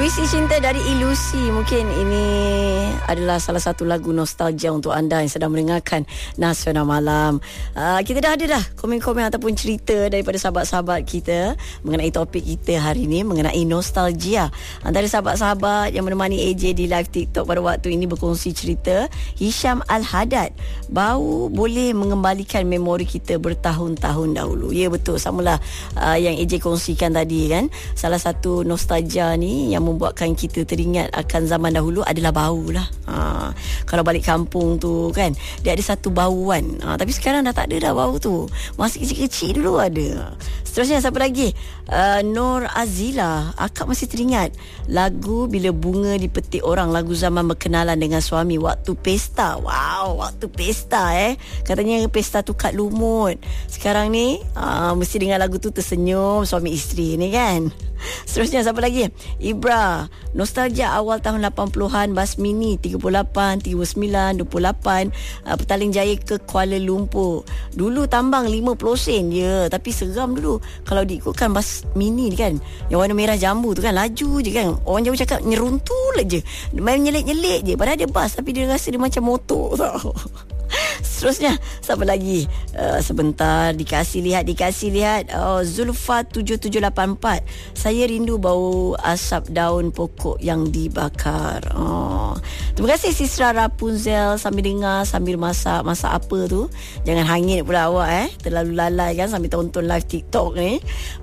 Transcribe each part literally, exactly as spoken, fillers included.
Puisi Cinta dari Ilusi. Mungkin ini adalah salah satu lagu nostalgia untuk anda yang sedang mendengarkan Nasional Malam. uh, Kita dah ada dah komen-komen ataupun cerita daripada sahabat-sahabat kita mengenai topik kita hari ini, mengenai nostalgia. Antara sahabat-sahabat yang menemani A J di live TikTok pada waktu ini berkongsi cerita. Hisham Al-Hadad, bau boleh mengembalikan memori kita bertahun-tahun dahulu. Ya, betul, samalah uh, yang A J kongsikan tadi kan. Salah satu nostalgia ni yang membuatkan kita teringat akan zaman dahulu adalah bau lah. Ha, kalau balik kampung tu kan, dia ada satu bauan. Ha, tapi sekarang dah tak ada dah bau tu. Masih kecil-kecil dulu ada. Seterusnya siapa lagi? Uh, Nur Azila, akak masih teringat lagu Bila Bunga Dipetik Orang, lagu zaman berkenalan dengan suami waktu pesta. Wow, waktu pesta eh. Katanya pesta tu kat lumut. Sekarang ni uh, mesti dengar lagu tu tersenyum suami isteri ni kan. Seterusnya siapa lagi? Ibra, nostalgia awal tahun lapan puluhan, bas mini tiga puluh lapan, tiga puluh sembilan, dua puluh lapan, uh, Petaling Jaya ke Kuala Lumpur. Dulu tambang lima puluh sen je, tapi seram dulu kalau diikutkan bas mini kan, yang warna merah jambu tu kan, laju je kan. Orang jauh cakap nyeruntul je, main nyelik-nyelik je, padahal dia bas tapi dia rasa dia macam motor tau. Seterusnya siapa lagi? Uh, sebentar, dikasih lihat Dikasih lihat oh, Zulfa tujuh tujuh lapan empat, saya rindu bau asap daun pokok yang dibakar. Oh, terima kasih Sisra Rapunzel. Sambil dengar, sambil masak. Masak apa tu? Jangan hangit pula awak eh, terlalu lalai kan sambil tonton live TikTok ni.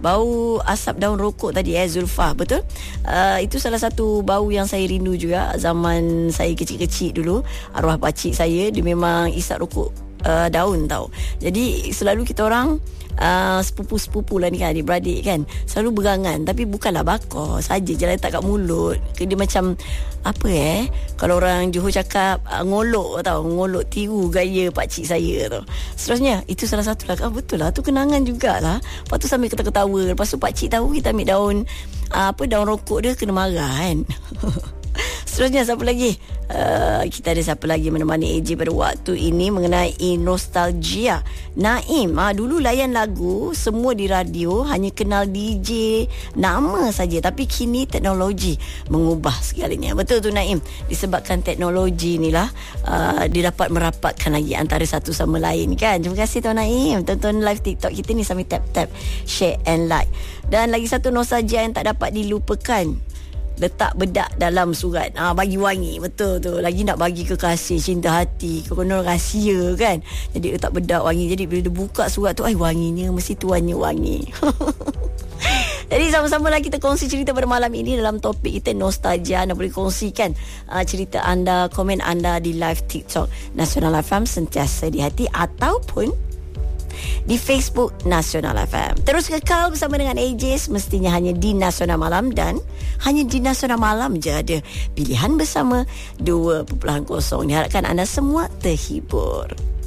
Bau asap daun rokok tadi eh Zulfa, betul? Uh, itu salah satu bau yang saya rindu juga zaman saya kecil-kecil dulu. Arwah pakcik saya, dia memang isap rokok uh, daun tau. Jadi selalu kita orang uh, sepupu-sepupu lah ni kan, adik-beradik kan, selalu berangan, tapi bukanlah bakar saja je letak kat mulut. Dia macam apa eh, kalau orang Johor cakap uh, ngolok tau, ngolok tiru gaya pakcik saya tau. Seterusnya itu salah satu lah. Ah, betul lah, tu kenangan jugalah. Lepas tu sambil ketawa-ketawa, lepas tu pakcik tahu kita ambil daun uh, apa daun rokok dia, kena marah kan. Seterusnya siapa lagi? Uh, kita ada siapa lagi menemani A J pada waktu ini mengenai nostalgia? Naim, ah, dulu layan lagu semua di radio, hanya kenal D J nama saja, tapi kini teknologi mengubah segalanya. Betul tu Naim, disebabkan teknologi ni lah uh, dia dapat merapatkan lagi antara satu sama lain kan. Terima kasih Tuan Naim, tonton live TikTok kita ni sambil tap-tap, share and like. Dan lagi satu nostalgia yang tak dapat dilupakan, letak bedak dalam surat. Ah, bagi wangi. Betul tu. Lagi nak bagi kekasih, cinta hati, kekonon rahsia kan. Jadi letak bedak wangi. Jadi bila dia buka surat tu, ai wanginya, mesti tuannya wangi. Jadi sama-samalah kita kongsi cerita pada malam ini dalam topik kita nostalgia. Anda boleh kongsikan uh, cerita anda, komen anda di live TikTok Nasional F M sentiasa di hati, ataupun di Facebook Nasional F M. Terus kekal bersama dengan A J, semestinya hanya di Nasional Malam, dan hanya di Nasional Malam je ada pilihan bersama dua titik kosong. Diharapkan anda semua terhibur.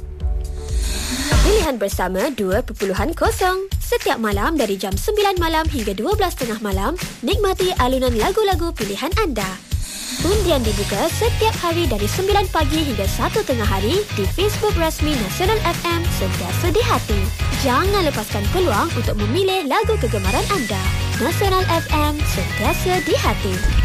Pilihan bersama dua titik kosong. Setiap malam dari jam sembilan malam hingga dua belas tiga puluh malam, nikmati alunan lagu-lagu pilihan anda. Undian dibuka setiap hari dari sembilan pagi hingga satu tengah hari di Facebook rasmi Nasional F M, sentiasa di hati. Jangan lepaskan peluang untuk memilih lagu kegemaran anda. Nasional F M, sentiasa di hati.